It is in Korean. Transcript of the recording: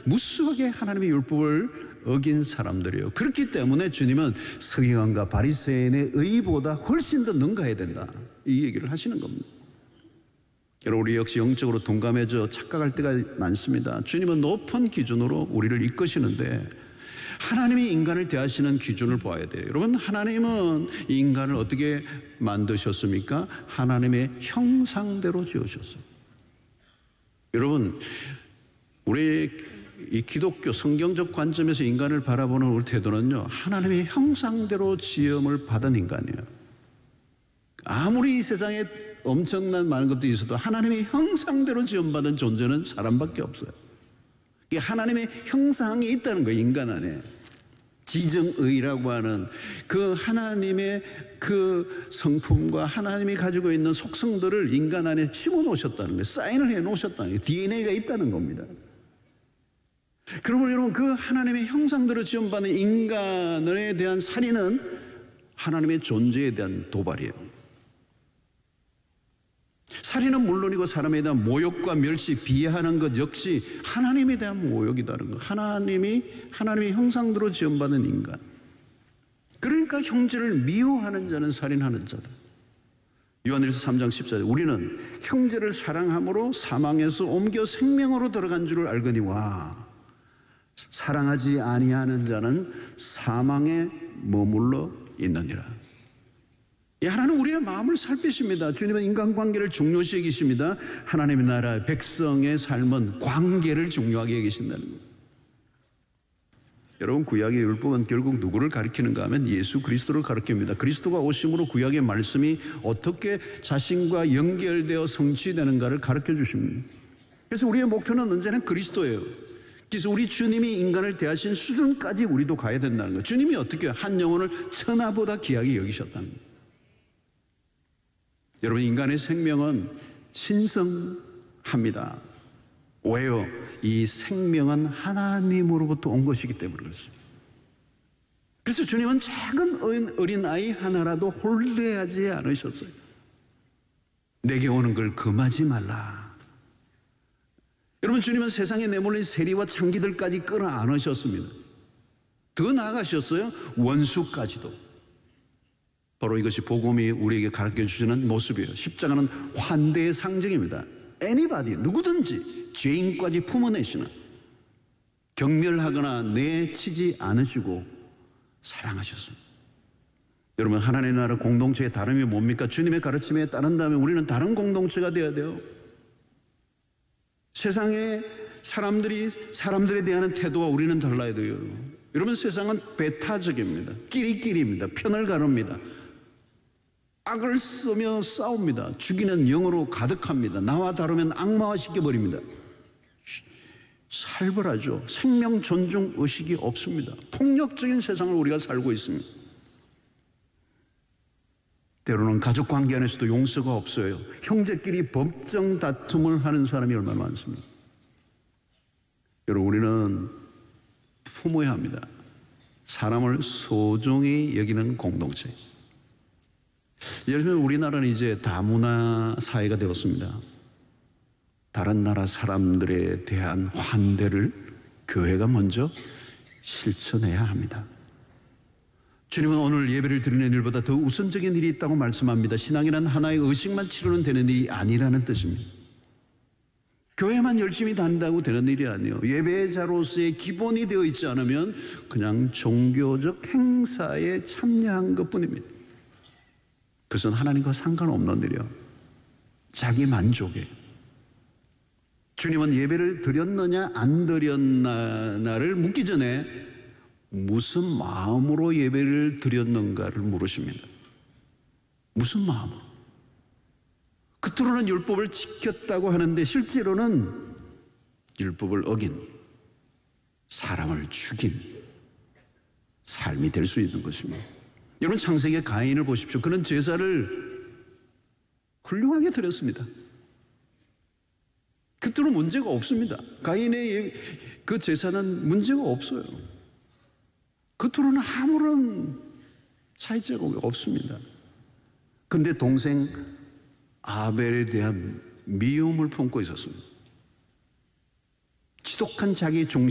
무수하게 하나님의 율법을 어긴 사람들이에요. 그렇기 때문에 주님은 서기관과 바리새인의 의보다 훨씬 더 능가해야 된다, 이 얘기를 하시는 겁니다. 여러분, 우리 역시 영적으로 동감해져 착각할 때가 많습니다. 주님은 높은 기준으로 우리를 이끄시는데 하나님이 인간을 대하시는 기준을 봐야 돼요. 여러분, 하나님은 인간을 어떻게 만드셨습니까? 하나님의 형상대로 지으셨어요. 여러분, 우리 이 기독교 성경적 관점에서 인간을 바라보는 우리 태도는요, 하나님의 형상대로 지음을 받은 인간이에요. 아무리 이 세상에 엄청난 많은 것들이 있어도 하나님의 형상대로 지음받은 존재는 사람밖에 없어요. 이게 하나님의 형상이 있다는 거예요. 인간 안에 지정의라고 하는 그 하나님의 그 성품과 하나님이 가지고 있는 속성들을 인간 안에 심어놓으셨다는 거예요. 사인을 해놓으셨다는 거예요. DNA가 있다는 겁니다. 그러므로 여러분, 그 하나님의 형상대로 지음받은 인간에 대한 살인은 하나님의 존재에 대한 도발이에요. 살인은 물론이고 사람에 대한 모욕과 멸시, 비하하는 것 역시 하나님에 대한 모욕이다는 것. 하나님의 형상대로 지음받은 인간. 그러니까 형제를 미워하는 자는 살인하는 자다. 요한일서 3장 14절, 우리는 형제를 사랑함으로 사망에서 옮겨 생명으로 들어간 줄을 알거니와 사랑하지 아니하는 자는 사망에 머물러 있느니라. 하나님 우리의 마음을 살피십니다. 주님은 인간관계를 중요시 여기십니다. 하나님의 나라 백성의 삶은 관계를 중요하게 여기신다는 거예요. 여러분, 구약의 율법은 결국 누구를 가리키는가 하면 예수 그리스도를 가리킵니다. 그리스도가 오심으로 구약의 말씀이 어떻게 자신과 연결되어 성취되는가를 가르쳐 주십니다. 그래서 우리의 목표는 언제나 그리스도예요. 그래서 우리 주님이 인간을 대하신 수준까지 우리도 가야 된다는 거예요. 주님이 어떻게 한 영혼을 천하보다 귀하게 여기셨다는 거예요. 여러분, 인간의 생명은 신성합니다. 왜요? 이 생명은 하나님으로부터 온 것이기 때문에 그렇습니다. 그래서 주님은 작은 어린아이 하나라도 홀대하지 않으셨어요. 내게 오는 걸 금하지 말라. 여러분, 주님은 세상에 내몰린 세리와 창기들까지 끌어안으셨습니다. 더 나아가셨어요. 원수까지도. 바로 이것이 복음이 우리에게 가르쳐 주시는 모습이에요. 십자가는 환대의 상징입니다. Anybody, 누구든지 죄인까지 품어내시는, 경멸하거나 내치지 않으시고 사랑하셨습니다. 여러분, 하나님의 나라 공동체의 다름이 뭡니까? 주님의 가르침에 따른다면 우리는 다른 공동체가 되어야 돼요. 세상의 사람들에 대한 태도와 우리는 달라야 돼요. 여러분, 세상은 배타적입니다. 끼리끼리입니다. 편을 가릅니다. 악을 쓰며 싸웁니다. 죽이는 영으로 가득합니다. 나와 다르면 악마화 시켜버립니다. 살벌하죠. 생명 존중 의식이 없습니다. 폭력적인 세상을 우리가 살고 있습니다. 때로는 가족관계 안에서도 용서가 없어요. 형제끼리 법정 다툼을 하는 사람이 얼마나 많습니까? 여러분, 우리는 품어야 합니다. 사람을 소중히 여기는 공동체. 예를 들면 우리나라는 이제 다문화 사회가 되었습니다. 다른 나라 사람들에 대한 환대를 교회가 먼저 실천해야 합니다. 주님은 오늘 예배를 드리는 일보다 더 우선적인 일이 있다고 말씀합니다. 신앙이란 하나의 의식만 치르면 되는 일이 아니라는 뜻입니다. 교회만 열심히 다닌다고 되는 일이 아니에요. 예배자로서의 기본이 되어 있지 않으면 그냥 종교적 행사에 참여한 것뿐입니다. 그것은 하나님과 상관없는 일이에요. 자기 만족이에요. 주님은 예배를 드렸느냐 안 드렸나를 묻기 전에 무슨 마음으로 예배를 드렸는가를 물으십니다. 무슨 마음으로? 겉으로는 율법을 지켰다고 하는데 실제로는 율법을 어긴 사람을 죽인 삶이 될 수 있는 것입니다. 여러분, 창세기의 가인을 보십시오. 그는 제사를 훌륭하게 드렸습니다. 겉으로 문제가 없습니다. 가인의 그 제사는 문제가 없어요. 겉으로는 아무런 차이점이 없습니다. 그런데 동생 아벨에 대한 미움을 품고 있었습니다. 지독한 자기 중심